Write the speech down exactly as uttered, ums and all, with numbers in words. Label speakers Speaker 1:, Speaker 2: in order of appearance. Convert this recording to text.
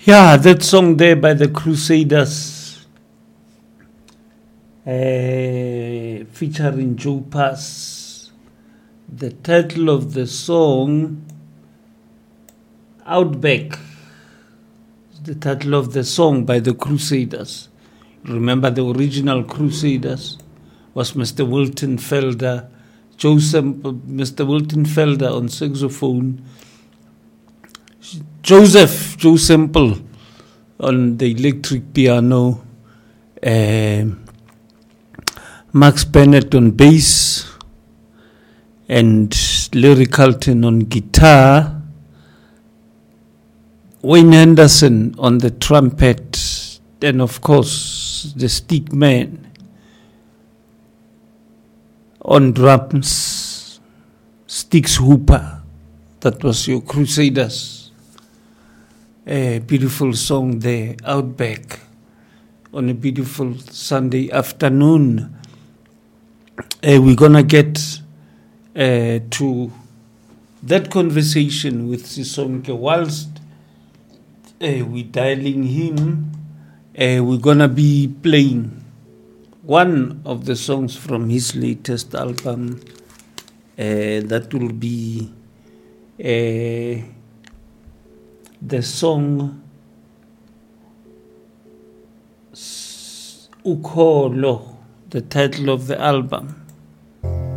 Speaker 1: Yeah, that song there by the Crusaders, uh, featuring Joe Pass. The title of the song, Outback, is the title of the song by the Crusaders. Remember, the original Crusaders was Mister Wilton Felder, Joseph, Mister Wilton Felder on saxophone, Joseph Joe Semple on the electric piano, uh, Max Bennett on bass, and Larry Carlton on guitar, Wayne Henderson on the trumpet, and of course the stick man on drums, Sticks Hooper. That was your Crusaders. A beautiful song there, Outback, on a beautiful Sunday afternoon. Uh, we're gonna get uh, to that conversation with Sisonke whilst uh, we're dialing him. Uh, we're gonna be playing one of the songs from his latest album. Uh, that will be uh, the song Ukholo, the title of the album.